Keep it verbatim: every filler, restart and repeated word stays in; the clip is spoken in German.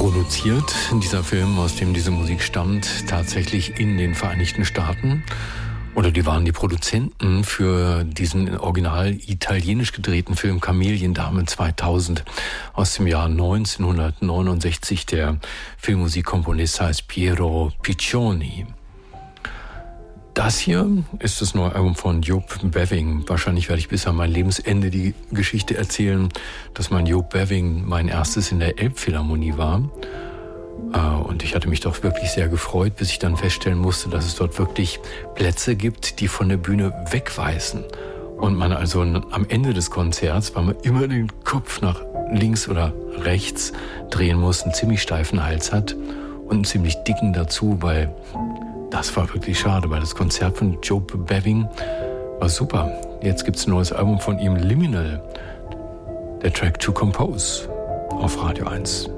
produziert, dieser Film, aus dem diese Musik stammt, tatsächlich in den Vereinigten Staaten. Oder die waren die Produzenten für diesen original italienisch gedrehten Film Kameliendame zweitausend aus dem Jahr neunzehnhundertneunundsechzig. Der Filmmusikkomponist heißt Piero Piccioni. Das hier ist das neue Album von Joop Beving. Wahrscheinlich werde ich bis an mein Lebensende die Geschichte erzählen, dass mein Joop Beving mein erstes in der Elbphilharmonie war. Und ich hatte mich doch wirklich sehr gefreut, bis ich dann feststellen musste, dass es dort wirklich Plätze gibt, die von der Bühne wegweisen. Und man also am Ende des Konzerts, weil man immer den Kopf nach links oder rechts drehen muss, einen ziemlich steifen Hals hat und einen ziemlich dicken dazu, weil das war wirklich schade, weil das Konzert von Joop Beving war super. Jetzt gibt es ein neues Album von ihm, Liminal, der Track To Compose auf Radio eins.